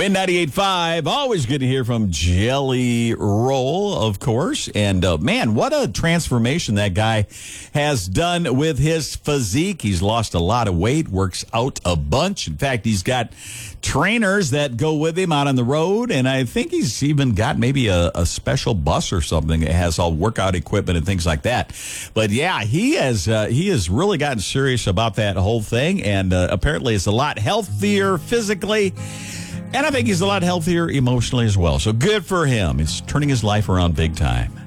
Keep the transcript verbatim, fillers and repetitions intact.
And ninety-eight point five, always good to hear from Jelly Roll, of course. And, uh, man, what a transformation that guy has done with his physique. He's lost a lot of weight, works out a bunch. In fact, he's got trainers that go with him out on the road. And I think he's even got maybe a, a special bus or something that has all workout equipment and things like that. But, yeah, he has, uh, he has really gotten serious about that whole thing. And uh, apparently is a lot healthier physically. And I think he's a lot healthier emotionally as well. So good for him. He's turning his life around big time.